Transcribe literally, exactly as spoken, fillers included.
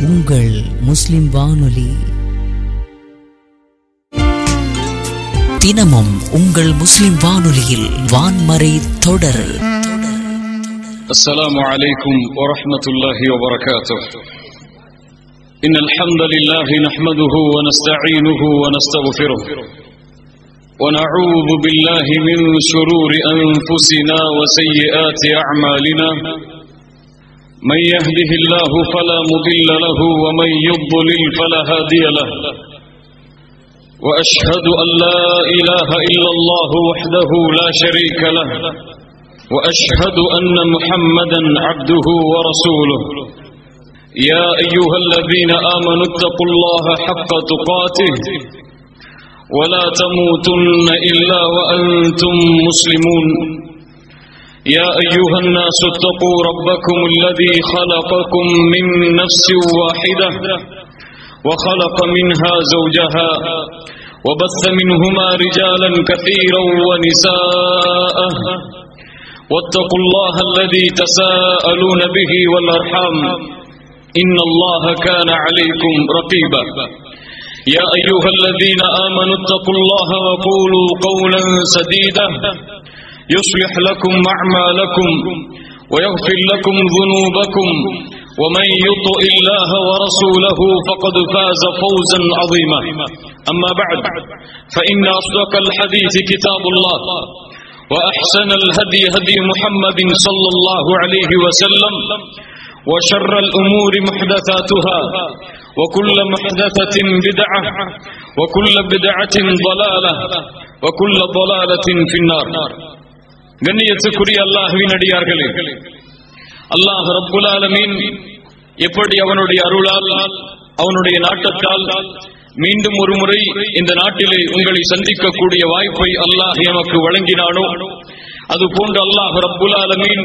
உங்கள் முஸ்லிம் வானொலி. தினமும் உங்கள் முஸ்லிம் வானொலியில் வான்மறை தொடர். السلام عليكم ورحمة الله وبركاته. إن الحمد لله نحمده ونستعينه ونستغفره ونعوذ بالله من شرور أنفسنا وسيئات أعمالنا. من يهده الله فلا مضل له ومن يضلل فلا هادي له. وأشهد أن لا إله إلا الله وحده لا شريك له وأشهد أن محمدا عبده ورسوله. يا أيها الذين آمنوا اتقوا الله حق تقاته ولا تموتن إلا وأنتم مسلمون. يا أيها الناس اتقوا ربكم الذي خلقكم من نفس واحدة وخلق منها زوجها وبث منهما رجالا كثيرا ونساء. واتقوا الله الذي تساءلون به والأرحام إن الله كان عليكم رقيبا. يا أيها الذين آمنوا اتقوا الله وقولوا قولا سديدا يصلح لكم أعمالكم ويغفر لكم ذنوبكم ومن يطع الله ورسوله فقد فاز فوزا عظيما. أما بعد فإن أصدق الحديث كتاب الله وأحسن الهدي هدي محمد صلى الله عليه وسلم وشر الأمور محدثاتها وكل محدثة بدعة وكل بدعة ضلالة وكل ضلالة في النار. கண்ணியத்துக்குரிய அல்லாஹ்வின் அடியார்களே, அல்லாஹ் ரப்புல் ஆலமீன் எப்படி அவனுடைய அருளால் அவனுடைய நாட்டத்தால் மீண்டும் ஒரு முறை இந்த நாட்டிலே உங்களை சந்திக்கக்கூடிய வாய்ப்பை அல்லாஹ் எமக்கு வழங்கினானோ, அது போன்று அல்லாஹ் ரப்புல் ஆலமீன்